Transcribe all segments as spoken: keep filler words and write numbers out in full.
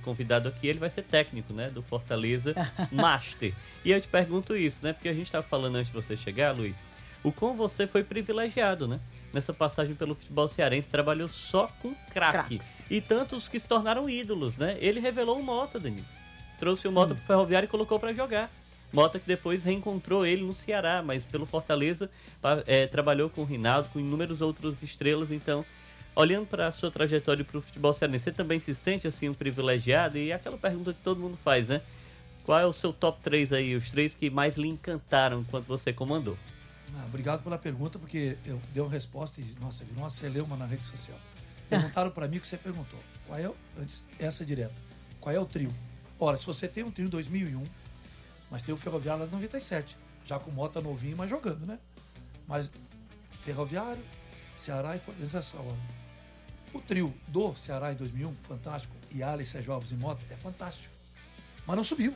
nosso convidado aqui, ele vai ser técnico, né, do Fortaleza Master. E eu te pergunto isso, né, porque a gente estava falando antes de você chegar, Luiz, o quão você foi privilegiado, né? Nessa passagem pelo futebol cearense, trabalhou só com craques. E tantos que se tornaram ídolos, né? Ele revelou o Mota, Denise. Trouxe o Mota hum. pro Ferroviário e colocou para jogar. Mota que depois reencontrou ele no Ceará, mas pelo Fortaleza é, trabalhou com o Rinaldo, com inúmeros outros estrelas. Então, olhando para a sua trajetória para o futebol cearense, você também se sente assim um privilegiado? E aquela pergunta que todo mundo faz, né? Qual é o seu top três aí, os três que mais lhe encantaram enquanto você comandou? Ah, obrigado pela pergunta, porque eu dei uma resposta e, nossa, virou uma celeuma na rede social. Perguntaram para mim o que você perguntou. Qual é o, antes, essa direta. Qual é o trio? Ora, se você tem um trio em dois mil e um, mas tem o Ferroviário lá de noventa e sete, já com Mota novinho, mas jogando, né? Mas Ferroviário, Ceará e Fortaleza nessa hora. O trio do Ceará em dois mil e um, fantástico, e Alex, Sérgio Alves e Mota, é fantástico. Mas não subiu.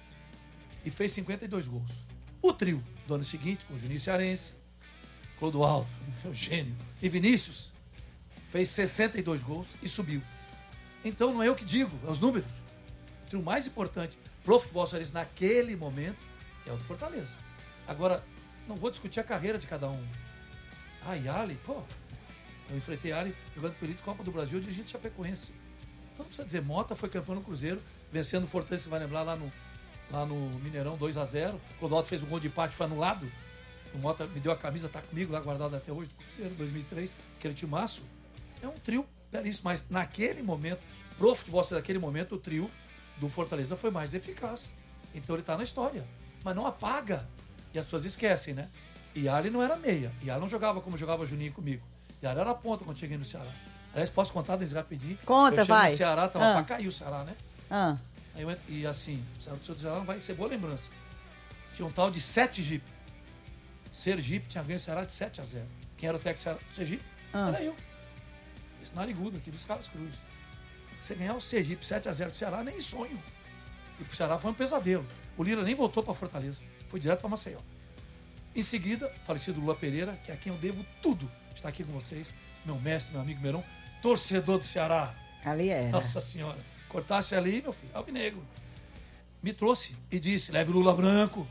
E fez cinquenta e dois gols. O trio do ano seguinte, com o Juninho Cearense, Clodoaldo, Eugênio e Vinícius, fez sessenta e dois gols e subiu. Então não é eu que digo, é os números. O trio mais importante pro futebol cearense naquele momento é o do Fortaleza. Agora, não vou discutir a carreira de cada um. Ah, e Ali, pô, eu enfrentei Ali jogando período Copa do Brasil, dirigindo Chapecoense. Então não precisa dizer, Mota foi campeão no Cruzeiro, vencendo o Fortaleza, você vai lembrar lá no lá no Mineirão, dois a zero. Quando o Otto fez um gol de empate, foi anulado. O Mota me deu a camisa, tá comigo lá guardada até hoje, do Cruzeiro, dois mil e três, aquele timaço. É um trio belíssimo, mas naquele momento, pro futebol ser daquele momento, o trio do Fortaleza foi mais eficaz. Então ele tá na história. Mas não apaga. E as pessoas esquecem, né? E Ali não era meia. E Ali não jogava como jogava o Juninho comigo. E Ali era a ponta quando cheguei no Ceará. Aliás, posso contar, desde rapidinho? Conta, eu vai. no Ceará, tava ah. pra cair o Ceará, né? Ah. Aí eu, e assim, o senhor do Ceará não vai ser boa lembrança. Tinha um tal de sete Jeep. Sergipe tinha ganho o Ceará de sete a zero. Quem era o técnico do Sergipe? Ah. Era eu. Esse narigudo aqui dos Carlos Cruz. Você ganhar o Sergipe sete a zero do Ceará, nem sonho. E pro Ceará foi um pesadelo. O Lira nem voltou pra Fortaleza. Foi direto pra Maceió. Em seguida, falecido Lula Pereira, que é a quem eu devo tudo. Está aqui com vocês. Meu mestre, meu amigo Meirão. Torcedor do Ceará. Ali é. Nossa Senhora. Cortasse ali, meu filho, alvinegro. Me trouxe e disse, leve Lula branco.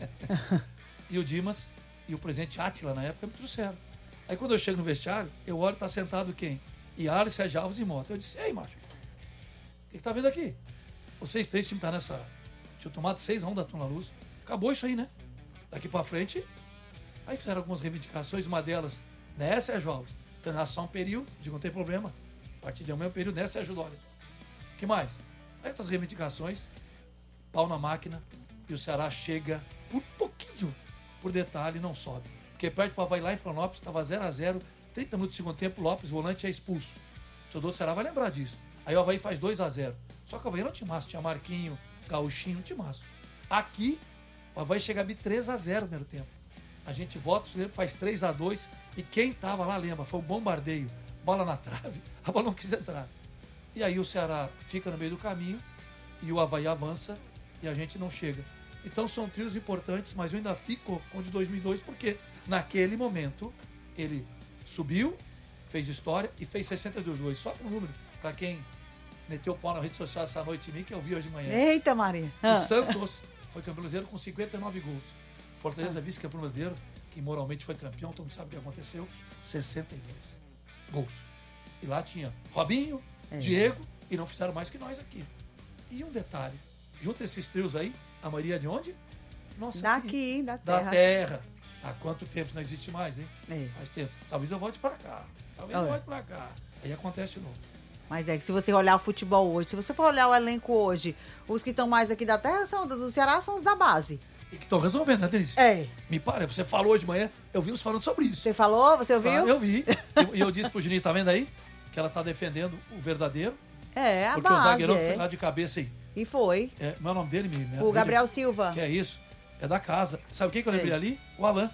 E o Dimas e o presidente Átila, na época, me trouxeram. Aí quando eu chego no vestiário, eu olho, tá sentado quem? E Alex, Sérgio Alves e Mota. Eu disse, ei, macho, o que, que tá vendo aqui? Vocês três times tá nessa... Tinha tomado seis a um da Tuna Luz. Acabou isso aí, né? Daqui pra frente, aí fizeram algumas reivindicações, uma delas, né, Sérgio Alves? Treinação período, digo, não tem problema. A partir de amanhã o período, né, Sérgio Dória? O que mais? Aí outras reivindicações, pau na máquina, e o Ceará chega por pouquinho, por detalhe, não sobe. Porque perto para vai lá em Florianópolis, estava zero a zero, trinta minutos do segundo tempo, Lopes, volante, é expulso. O torcedor do Ceará vai lembrar disso. Aí o Avaí faz dois a zero. Só que o Avaí não tinha maço, tinha Marquinho, Gauchinho, não tinha maço. Aqui, o Avaí chega a vir três a zero no primeiro tempo. A gente volta, faz três a dois, e quem tava lá lembra, foi um bombardeio, bola na trave, a bola não quis entrar. E aí o Ceará fica no meio do caminho e o Avaí avança e a gente não chega. Então são trios importantes, mas eu ainda fico com o de dois mil e dois porque naquele momento ele subiu, fez história e fez sessenta e dois gols. Só para o número, para quem meteu o pau na rede social essa noite em mim, que eu vi hoje de manhã. Eita, Maria! O ah. Santos foi campeão brasileiro com cinquenta e nove gols. Fortaleza ah. vice-campeão brasileiro, que moralmente foi campeão, todo mundo sabe o que aconteceu, sessenta e dois gols. E lá tinha Robinho, É. Diego, e não fizeram mais que nós aqui. E um detalhe, junto esses trios aí, a maioria é de onde? Nossa, daqui, da terra. Da terra. Há quanto tempo não existe mais, hein? É. Faz tempo. Talvez eu volte pra cá. Talvez Olha. eu volte pra cá. Aí acontece de novo. Mas é que se você olhar o futebol hoje, se você for olhar o elenco hoje, os que estão mais aqui da terra são do Ceará, são os da base. E que estão resolvendo, né, Denise? É. Me parece, você falou hoje de manhã, eu vi você falando sobre isso. Você falou? Você ouviu? Ah, eu vi. E eu, eu disse pro Juninho, tá vendo aí? Que ela tá defendendo o verdadeiro. É, a porque base. Porque o zagueirão é. foi lá de cabeça aí. E foi. É, meu nome dele, me, o Gabriel de... Silva. Que é isso. É da casa. Sabe quem que eu lembrei é. ali? O Alain.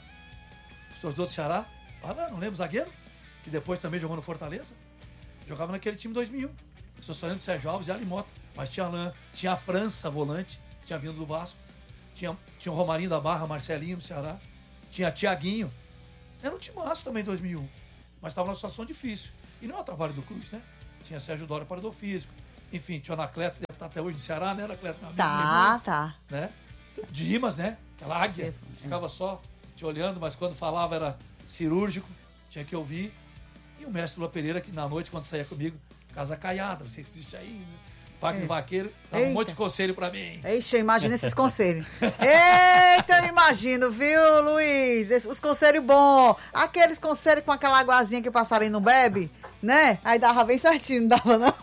O torcedor do Ceará. O Alain, não lembra o zagueiro? Que depois também jogou no Fortaleza. Jogava naquele time dois mil e um. Estou só lembro de Sérgio Alves e Ali Mota. Mas tinha Alain, tinha a França, volante, tinha vindo do Vasco. Tinha, tinha o Romarinho da Barra, Marcelinho no Ceará. Tinha Tiaguinho. Era um timaço também em dois mil e um. Mas estava numa situação difícil. E não é o trabalho do Cruz, né? Tinha Sérgio Dória, parador físico. Enfim, tinha o Anacleto, tá até hoje no Ceará, né, Anacleto? Tá, tá. Né? Dimas, né? Aquela águia. Ficava só te olhando, mas quando falava era cirúrgico, tinha que ouvir. E o mestre Lula Pereira, que na noite, quando saía comigo, Casa Caiada, não sei se existe ainda, Parque do Vaqueiro, dava um monte de conselho pra mim. Eixa, imagina esses conselhos. Eita, eu imagino, viu, Luiz? Esse, os conselhos bons. Aqueles conselhos com aquela aguazinha que o passarinho não bebe, né? Aí dava bem certinho, não dava não?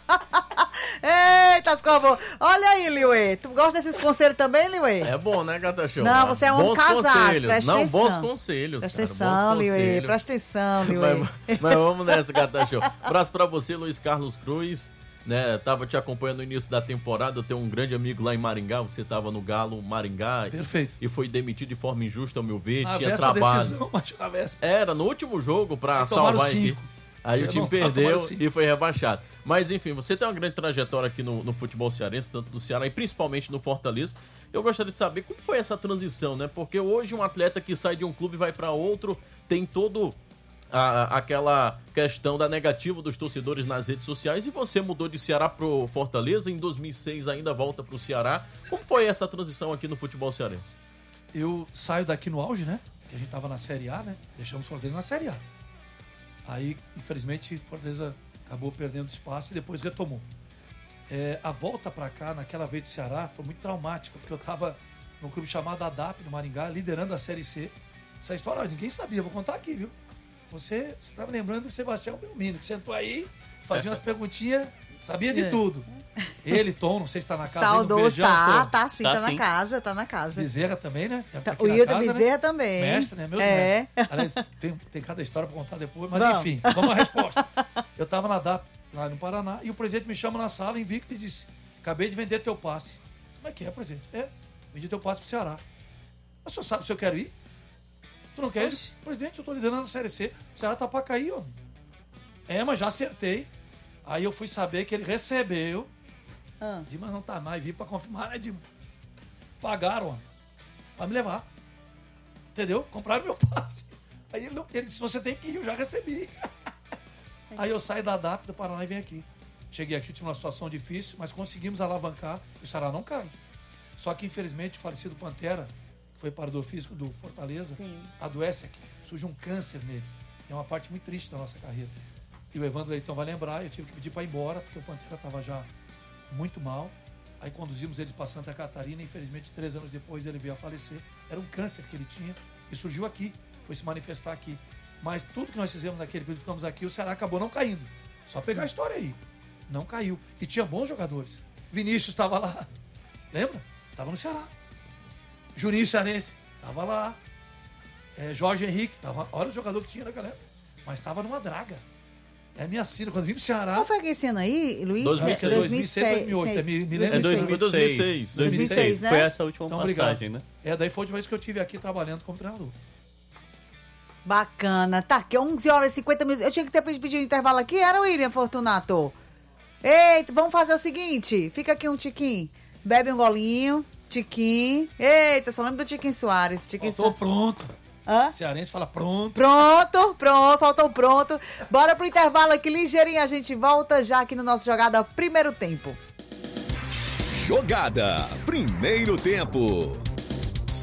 Eita, as coisas boas. Olha aí, Liuê. Tu gosta desses conselhos também, Liuê? É bom, né, Gata Show? Não, você é um bons casado. Conselhos. Presta Não, atenção. bons conselhos. Presta cara, atenção, bons Liuê. conselhos. Presta atenção, Liuê. Mas, mas vamos nessa, Gata Show. Abraço pra você, Luiz Carlos Cruz. Né, tava te acompanhando no início da temporada. Eu tenho um grande amigo lá em Maringá. Você tava no Galo Maringá. Perfeito. E foi demitido de forma injusta, ao meu ver. Na tinha véspera trabalho. Decisão, mas na véspera. Era no último jogo pra Aí tomaram salvar a equipe. cinco. Aí o Eu time não perdeu tomaram cinco. e foi rebaixado. Mas enfim, você tem uma grande trajetória aqui no, no futebol cearense, tanto do Ceará e principalmente no Fortaleza. Eu gostaria de saber como foi essa transição, né? Porque hoje um atleta que sai de um clube e vai pra outro tem todo a, aquela questão da negativa dos torcedores nas redes sociais, e você mudou de Ceará pro Fortaleza, em dois mil e seis ainda volta pro Ceará. Como foi essa transição aqui no futebol cearense? Eu saio daqui no auge, né? Que a gente tava na Série A, né? Deixamos Fortaleza na Série A. Aí, infelizmente, Fortaleza acabou perdendo espaço e depois retomou. É, a volta pra cá, naquela vez do Ceará, foi muito traumática, porque eu tava num clube chamado A D A P, no Maringá, liderando a Série C. Essa história, ó, ninguém sabia, vou contar aqui, viu? Você estava lembrando do Sebastião Belmino, que sentou aí, fazia umas perguntinhas, sabia de É. tudo. Ele, Tom, não sei se tá na casa. aí, no Saudoso, beijão, tá, Tom. tá sim, tá, Tá na sim. casa, tá na casa. Bezerra também, né? Deve tá aqui O na Hildo casa, Bezerra né? também. Mestre, né? Meus É. mestres. Aliás, tem, tem cada história pra contar depois, mas Vamos. enfim, vamos à resposta. Eu tava na D A P, lá no Paraná, e o presidente me chama na sala, invicto, e disse: acabei de vender teu passe. Eu disse: como é que é, presidente? É, vendi teu passe pro Ceará. Mas o senhor sabe se eu quero ir? Tu não quer ir? Oxi. Presidente, eu tô liderando a Série C. O Ceará tá pra cair, ó. É, mas já acertei. Aí eu fui saber que ele recebeu. Ah. Dimas não tá mais, vi pra confirmar, né, Dimas? Pagaram, ó, pra me levar. Entendeu? Compraram meu passe. Aí ele, não- ele disse: você tem que ir, eu já recebi. Aí eu saio da D A P do Paraná e venho aqui. Cheguei aqui, tive uma situação difícil, mas conseguimos alavancar e o Ceará não cai. Só que, infelizmente, o falecido Pantera, que foi parador físico do Fortaleza, Sim. adoece aqui. Surge um câncer nele. É uma parte muito triste da nossa carreira. E o Evandro Leitão vai lembrar, eu tive que pedir para ir embora, porque o Pantera estava já muito mal. Aí conduzimos ele para Santa Catarina e, infelizmente, três anos depois ele veio a falecer. Era um câncer que ele tinha e surgiu aqui, foi se manifestar aqui. Mas tudo que nós fizemos naquele período, ficamos aqui, o Ceará acabou não caindo. Só pegar a história aí. Não caiu. E tinha bons jogadores. Vinícius estava lá. Lembra? Estava no Ceará. Juninho Cearense estava lá. É, Jorge Henrique, tava, olha o jogador que tinha na galera. Mas estava numa draga. É a minha sina. Quando vim pro Ceará. Qual foi aquele ano aí, Luiz? dois mil e seis, dois mil e seis, dois mil e oito, é, me- me lembro É dois mil e dois mil e seis. seis. dois mil e seis, né? Foi essa a última Então, passagem, obrigado. né? É, daí foi a última vez que eu estive aqui trabalhando como treinador. Bacana. Tá, que onze horas e cinquenta minutos. Eu tinha que ter pedido um intervalo aqui, era o William Fortunato. Eita, vamos fazer o seguinte. Fica aqui um tiquinho. Bebe um golinho. Tiquinho. Eita, só lembro do Tiquinho Soares. Tiquinho Faltou Soares. pronto. Hã? Cearense fala pronto. Pronto, pronto, faltou pronto. Bora pro intervalo aqui ligeirinho, a gente volta já aqui no nosso Jogada Primeiro Tempo. Jogada Primeiro Tempo.